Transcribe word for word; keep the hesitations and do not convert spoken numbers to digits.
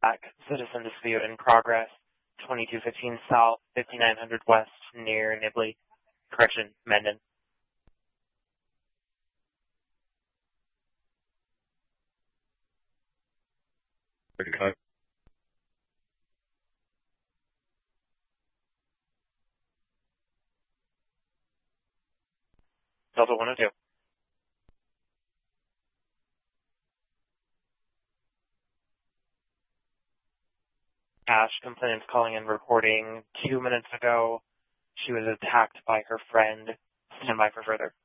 Back. Citizen dispute in progress. twenty-two fifteen South, fifty-nine hundred West, near Nibley. Correction, Mendon. thirty-five. Delta one oh two. Ash, complainants calling in reporting two minutes ago she was attacked by her friend. Stand by for further.